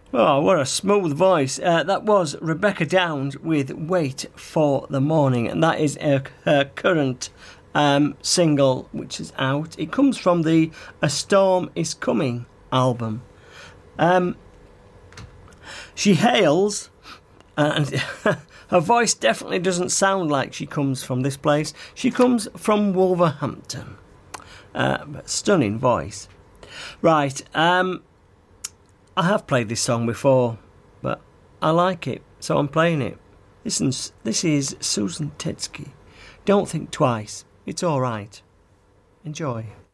Oh, what a smooth voice. That was Rebecca Downs with Wait for the Morning, and that is her current single, which is out. It comes from the A Storm Is Coming album. She hails, and her voice definitely doesn't sound like she comes from this place. She comes from Wolverhampton. Stunning voice. Right, I have played this song before, but I like it, so I'm playing it. Listen, this is Susan Tetsky. Don't think twice. It's all right. Enjoy.